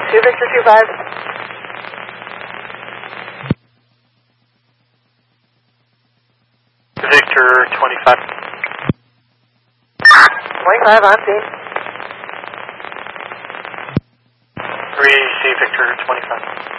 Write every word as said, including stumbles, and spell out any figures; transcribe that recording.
two Victor two five. Victor twenty-five. twenty-five on scene. three C Victor twenty-five.